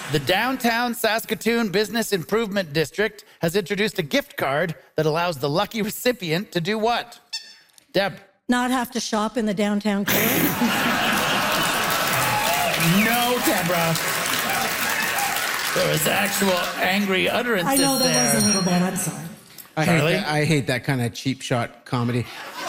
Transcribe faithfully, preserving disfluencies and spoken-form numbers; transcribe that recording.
The Downtown Saskatoon Business Improvement District has introduced a gift card that allows the lucky recipient to do what? Deb. Not have to shop in the downtown core. No, Deborah. There was actual angry utterances I know that there. was a little bit, I'm sorry. I hate, Charlie? that, I hate that kind of cheap shot comedy.